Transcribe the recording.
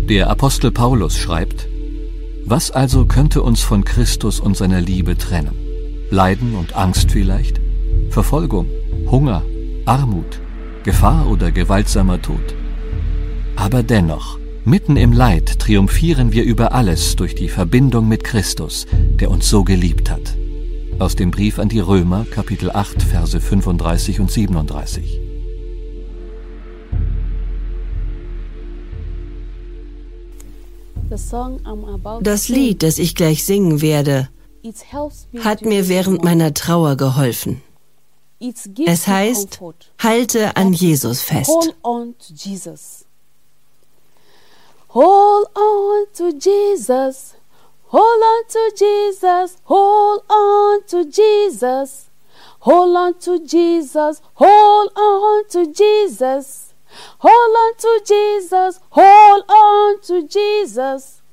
Der Apostel Paulus schreibt: Was also könnte uns von Christus und seiner Liebe trennen? Leiden und Angst vielleicht? Verfolgung, Hunger, Armut, Gefahr oder gewaltsamer Tod? Aber dennoch, mitten im Leid triumphieren wir über alles durch die Verbindung mit Christus, der uns so geliebt hat. Aus dem Brief an die Römer, Kapitel 8, Verse 35 und 37. Das Lied, das ich gleich singen werde, hat mir während meiner Trauer geholfen. Es heißt, halte an Jesus fest. Hold on to Jesus. Hold on to Jesus. Hold on to Jesus. Hold on to Jesus. Hold on to Jesus. Hold on to Jesus. Hold on to Jesus. Hold on to Jesus.